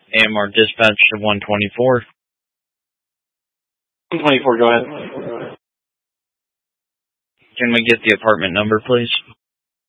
AMR dispatch to 124. 124, go ahead. Can we get the apartment number, please?